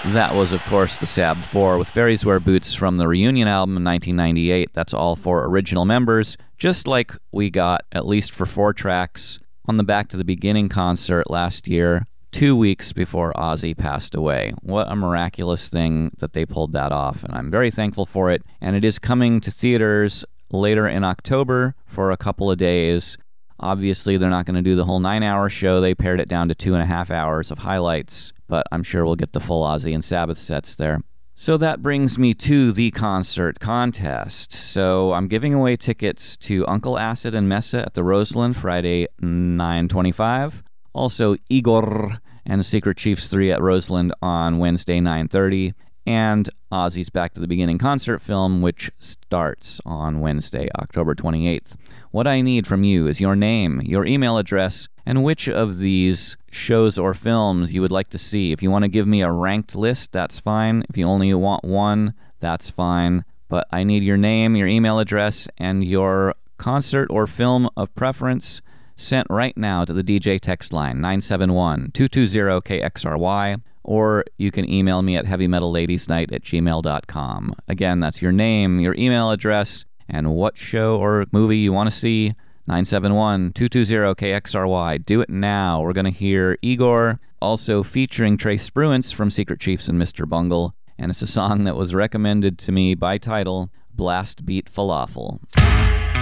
That was, of course, the Sab 4 with Fairies Wear Boots from the Reunion album in 1998. That's all for original members, just like we got, at least for 4 tracks, on the Back to the Beginning concert last year, 2 weeks before Ozzy passed away. What a miraculous thing that they pulled that off, and I'm very thankful for it. And it is coming to theaters later in October for a couple of days. Obviously, they're not going to do the whole 9-hour show. They pared it down to 2.5 hours of highlights, but I'm sure we'll get the full Ozzy and Sabbath sets there. So that brings me to the concert contest. So I'm giving away tickets to Uncle Acid and Mesa at the Roseland Friday 9:25. Also Igor and Secret Chiefs 3 at Roseland on Wednesday 9:30. And Ozzy's Back to the Beginning concert film, which starts on Wednesday, October 28th. What I need from you is your name, your email address, and which of these shows or films you would like to see. If you want to give me a ranked list, that's fine. If you only want one, that's fine. But I need your name, your email address, and your concert or film of preference sent right now to the DJ text line, 971-220-KXRY. Or you can email me at heavymetalladiesnight@gmail.com. Again, that's your name, your email address, and what show or movie you want to see. 971-220-KXRY. Do it now. We're going to hear Igor, also featuring Trace Spruance from Secret Chiefs and Mr. Bungle. And it's a song that was recommended to me by Tidal, Blast Beat Falafel.